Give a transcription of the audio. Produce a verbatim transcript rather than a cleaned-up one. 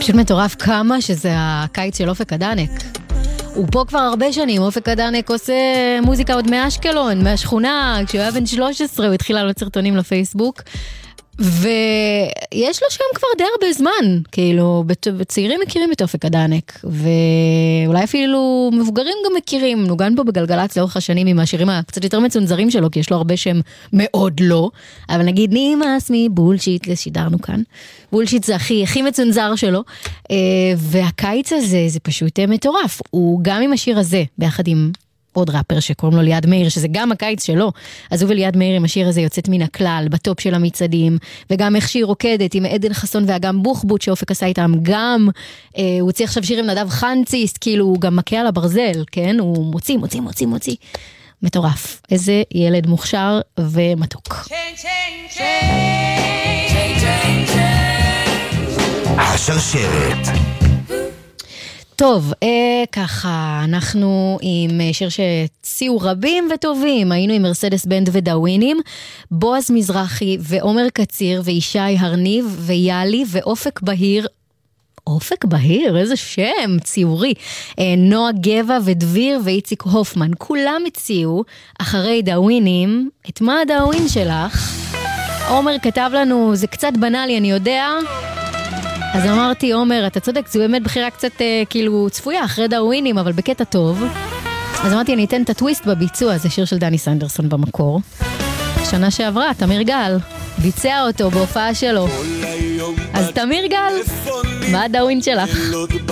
פשוט מטורף כמה שזה הקיץ של אופק אדנק. הוא פה כבר הרבה שנים, אופק אדנק עושה מוזיקה עוד מאשקלון, מהשכונה, כשהוא היה בן שלוש עשרה הוא התחיל לעלות סרטונים לפייסבוק, ויש לו שם כבר די הרבה זמן, כאילו, צעירים מכירים את אופק אדנק, ואולי אפילו מבוגרים גם מכירים, נוגן פה בגלגלצ לאורך השנים עם השירים הקצת יותר מצונזרים שלו, כי יש לו הרבה שם מאוד לא, אבל נגיד נמאס מבולשיט, לשידרנו כאן, בולשיט זה הכי, הכי מצונזר שלו, והקיץ הזה זה פשוט מטורף, הוא גם עם השיר הזה, ביחד עם עוד ראפר שקוראים לו ליעד מאיר, שזה גם הקיץ שלו, אז הוא וליעד מאיר עם השיר הזה יוצאת מן הכלל, בטופ של המצעדים, וגם איך שהיא רוקדת עם עדן חסון ואגם בוחבוט שאופק עשה איתם, גם אה, הוא הוציא עכשיו שיר עם נדב חנציסט, כאילו הוא גם מכה על הברזל, כן? הוא מוציא, מוציא, מוציא, מוציא. מטורף. איזה ילד מוכשר ומתוק. השרשרת. טוב, אה, ככה, אנחנו עם שיר שציעו רבים וטובים, היינו עם מרסדס בנד ודאווינים, בועז מזרחי ועומר קציר וישי הרניב ויאלי ואופק בהיר, אופק בהיר, איזה שם, ציורי, אה, נועה גבע ודביר ואיציק הופמן, כולם הציעו אחרי דאווינים, את מה הדאווין שלך? עומר כתב לנו, זה קצת בנאלי, אני יודע, אז אמרתי, עומר, אתה צודק, זו באמת בחירה קצת אה, כאילו צפויה, אחרי דאווינים, אבל בקטע טוב. אז אמרתי, אני אתן את הטוויסט בביצוע, זה שיר של דני סנדרסון במקור. שנה שעברה, תמיר גל, ביצע אותו בהופעה שלו. אז תמיר גל, מה הדאווין שלך?